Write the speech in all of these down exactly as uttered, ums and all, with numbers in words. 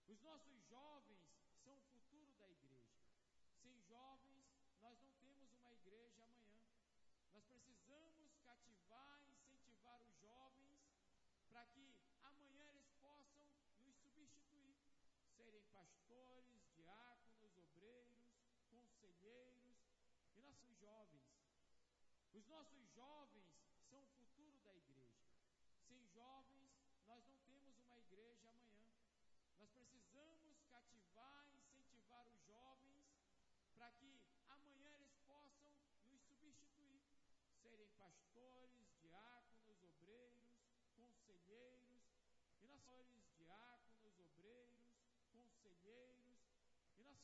Os nossos jovens são o futuro da igreja. Sem jovens, nós não temos uma igreja amanhã. Nós precisamos cativar e incentivar os jovens para que amanhã eles possam nos substituir, serem pastores, diáconos, obreiros, conselheiros e nossos jovens. Os nossos jovens são o futuro da igreja. Sem jovens, nós não temos uma igreja amanhã. Nós precisamos cativar e incentivar os jovens para que amanhã eles possam nos substituir, serem pastores, diáconos, obreiros, conselheiros e nós pastores, diáconos, obreiros, conselheiros e nós.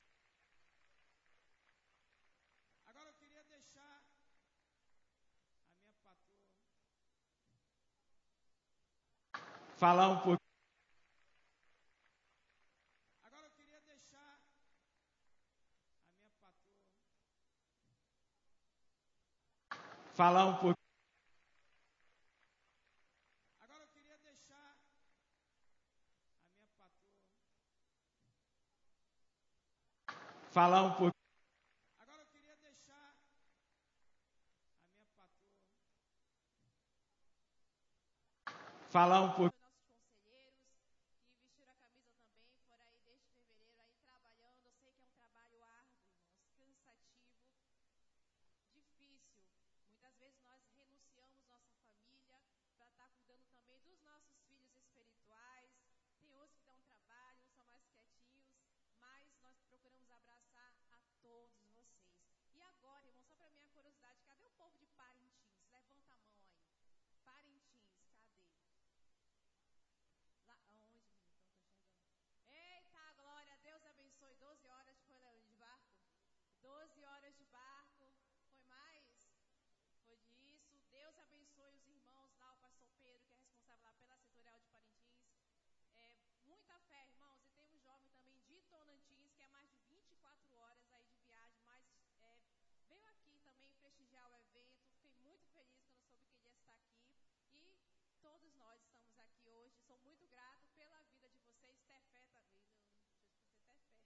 Agora eu queria deixar a minha patroa falar um pouquinho. Agora eu queria deixar a minha patroa falar um pouquinho. Agora eu queria deixar a minha patroa falar um pouquinho. Agora eu queria deixar a minha patroa falar um pouquinho. Nossos conselheiros que vestiram a camisa também, foram aí desde fevereiro aí trabalhando. Eu sei que é um trabalho árduo, irmãos, cansativo, difícil. Muitas vezes nós renunciamos nossa família para estar cuidando também dos nossos filhos espirituais. Tem outros que dão trabalho, são mais quietinhos, mas nós procuramos abraçar a todos vocês. E agora, irmão, só para minha curiosidade, cadê o povo de Parintins? Levanta a mão aí. Parintins, cadê? Lá, aonde, menino? Então, tô enxergando. Eita, glória a Deus, abençoe. doze horas foi, Leandro, de barco? doze horas de barco. Foi mais? Foi disso. Deus abençoe os irmãos lá, o pastor Pedro, que é responsável lá pela setorial de Parintins. É, muita fé, irmãos. E tem um jovem também de Tonantins, que é mais de vinte e quatro horas aí de viagem, mas é, veio aqui também prestigiar o evento. Fiquei muito feliz quando eu soube que ele ia estar aqui. E todos nós estamos aqui hoje. Sou muito grato pela vida de vocês. Tefé também. Deixa eu esquecer Tefé.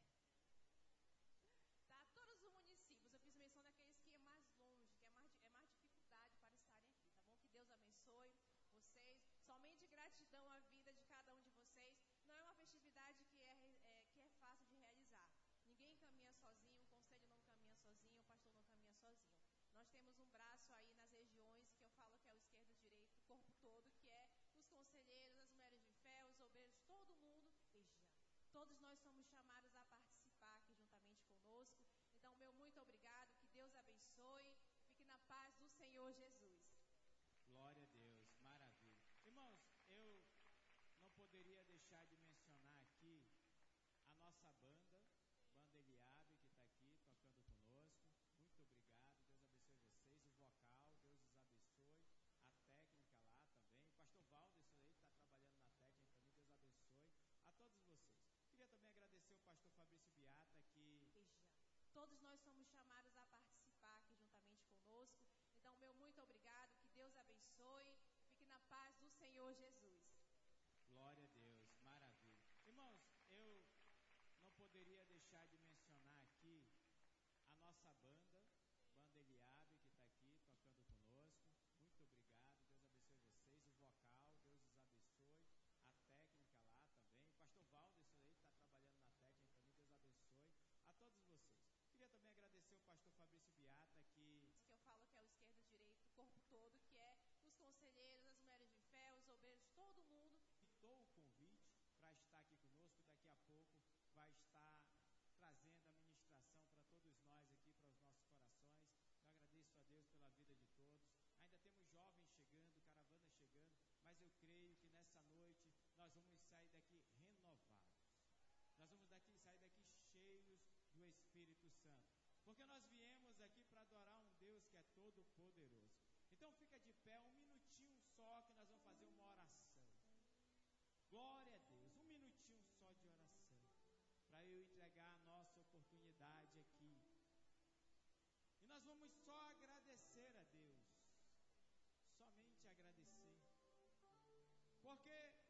Tá? Todos os municípios. Eu fiz menção daqueles que é mais longe, que é mais, é mais dificuldade para estarem aqui. Tá bom? Que Deus abençoe vocês. Somente gratidão à vida de cada um de vocês. Não é uma festividade que é, é, que é fácil de realizar. Ninguém caminha sozinho, o conselho não caminha sozinho, o pastor não caminha sozinho. Nós temos um braço aí nas regiões, que eu falo que é o esquerdo, o direito, o corpo todo, que é os conselheiros, as mulheres de fé, os obreiros, todo mundo. Veja, todos nós somos chamados a participar aqui juntamente conosco. Então, meu muito obrigado, que Deus abençoe, fique na paz do Senhor Jesus. Glória a Deus, maravilha. Irmãos, eu não poderia deixar de mencionar aqui a nossa banda, Banda Eliabe, que está aqui tocando conosco. Muito obrigado, Deus abençoe vocês. O vocal, Deus os abençoe. A técnica lá também. O pastor Valdo, isso aí, está trabalhando na técnica também. Deus abençoe a todos vocês. Queria também agradecer o pastor Fabrício Biata, que... Veja, todos nós somos chamados a participar aqui juntamente conosco. Então, meu muito obrigado, que Deus abençoe. Fique na paz do Senhor Jesus. Glória a Deus, maravilha. Irmãos, eu não poderia deixar de mencionar aqui a nossa banda, Banda Eliabe, que está aqui tocando conosco. Muito obrigado, Deus abençoe vocês. O vocal, Deus os abençoe. A técnica lá também. O pastor Valdo, isso aí, está trabalhando na técnica também. Deus abençoe a todos vocês. Queria também agradecer o pastor Fabrício Biata, que... que eu falo que é o esquerdo, o direito, o corpo todo, que é os conselheiros, as mulheres de fé, os obreiros, todo mundo. Aceitou o convite para estar aqui conosco. Daqui a pouco vai estar trazendo a ministração para todos nós aqui, para os nossos corações. Eu agradeço a Deus pela vida de todos. Ainda temos jovens chegando, caravana chegando, mas eu creio que nessa noite nós vamos sair daqui renovados. Nós vamos daqui, sair daqui cheios do Espírito Santo, porque nós viemos aqui para adorar um Deus que é todo poderoso. Então fica de pé um minutinho só, que nós vamos fazer uma oração. Glória a Deus, um minutinho só de oração, para eu entregar a nossa oportunidade aqui. E nós vamos só agradecer a Deus, somente agradecer, porque